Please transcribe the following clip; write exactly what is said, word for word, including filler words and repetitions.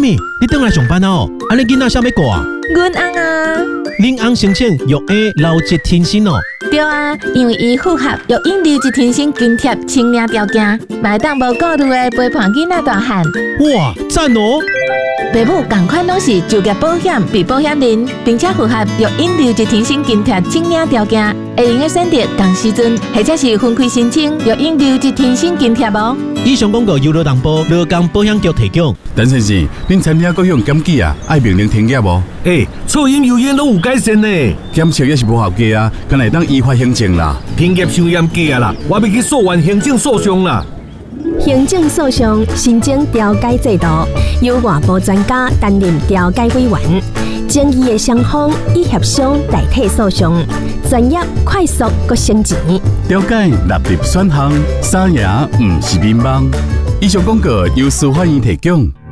咪，你回来上班哦？啊，你囡仔啥要过啊？ 阮翁啊， 恁翁申请育婴留职停薪哦。 对啊，因为伊符合育婴留职停薪津贴清领条件，买当无顾虑的陪伴囡仔大汉。 哇，赞哦！ 父母同款拢是就业保险被保险人，并且符合育婴留职停薪津贴清领条件，会用个选择同时阵，或者是分开申请育婴留职停薪津贴哦。 以上广告由劳动部劳工保险局提供。 陈先生，恁餐厅各项检举啊，爱命令停业无？ 诶，噪音油烟拢有改善呢。 检测也是无合格啊，敢会当依法行政啦。 停业伤严格啊啦，我要去诉愿行政诉讼啦。 行政诉讼新增调解制度，由外部专家担任调解委员，争议的双方以协商代替诉讼，专业、快速、搁省钱。 调解纳入选项，三赢毋是乒乓。以上广告由司法院提供。